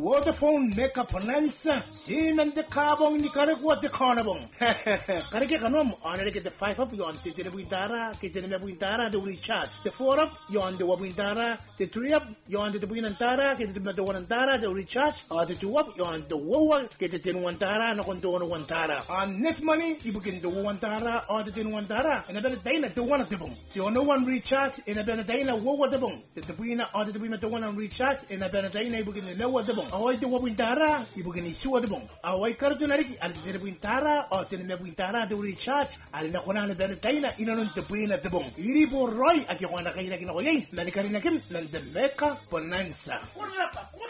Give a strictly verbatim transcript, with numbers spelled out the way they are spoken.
Vodafone Mega Bonanza. Simen de Carbon ni Karagua de Carnabon. Karakanom, honor get the five up yon to the Wintara, get the Wintara, the recharge. The four up yon the Wintara, the three up yon the Wintara, get the Wintara, the recharge, or the two up yon the Woa, get the ten Wintara, no one to one Tara. On net money, you begin the Wintara or the ten Wintara, and a better day to one of the boom. The no one recharge in a Benedina, Woa the boom. The Wina or the Wina to one on recharge in a Benedina, begin the lower the boom. Avoid the Wintara, you begin to sew the boom. Away Cardinari, and the Wintara or the Wintara, the recharge, and the Honana Benedina, in on the Queen at the boom. Iribo Roy at your one again, Nanikarinakim, and the Mecca Bonanza.